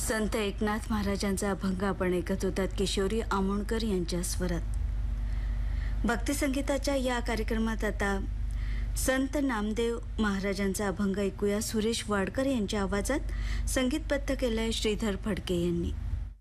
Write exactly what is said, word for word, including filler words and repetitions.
संत एकनाथ महाराजांचा अभंग आपण ऐकत होतात किशोरी आमोणकर यांच्या स्वरात। भक्तिसंगीताच्या या कार्यक्रमात आता संत नामदेव महाराजांचा अभंग ऐकूया। सुरेश वाडकर यांच्या आवाजात संगीतबद्ध केलंय श्रीधर फडके यांनी।